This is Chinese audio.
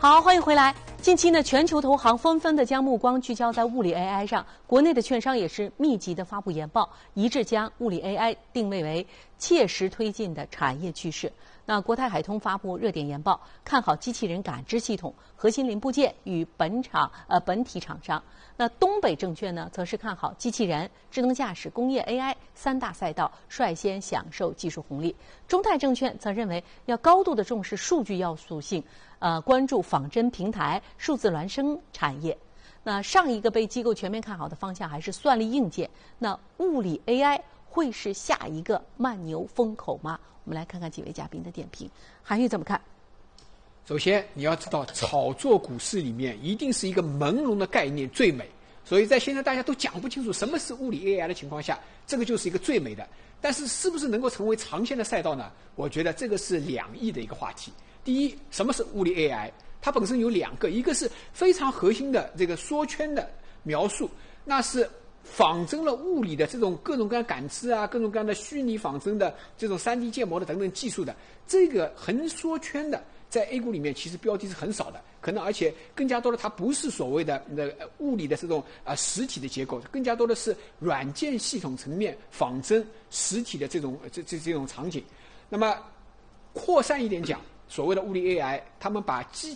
好，欢迎回来。近期呢，全球投行纷纷的将目光聚焦在物理 AI 上，国内的券商也是密集的发布研报，一致将物理 AI 定位为切实推进的产业趋势。那国泰海通发布热点研报，看好机器人感知系统、核心零部件与本体厂商。那东北证券呢，则是看好机器人、智能驾驶、工业 AI 三大赛道率先享受技术红利。中泰证券则认为要高度的重视数据要素性，关注仿真平台、数字孪生产业。那上一个被机构全面看好的方向还是算力硬件，那物理 AI 会是下一个慢牛风口吗？我们来看看几位嘉宾的点评。韩愈怎么看？ 首先，你要知道，炒作股市里面一定是一个朦胧的概念最美，所以在现在大家都讲不清楚什么是物理 AI 的情况下，这个就是一个最美的。但是，是不是能够成为长线的赛道呢？我觉得这个是两翼的一个话题。第一，什么是物理 AI？ 它本身有两个，一个是非常核心的这个缩圈的描述，那是仿真了物理的这种各种各样感知啊，各种各样的虚拟仿真的这种 3D 建模的等等技术的，这个横缩圈的，在 A 股里面其实标的是很少的，可能而且更加多的它不是所谓的物理的这种实体的结构，更加多的是软件系统层面仿真实体的这种场景。那么扩散一点讲，所谓的物理 AI， 他们把机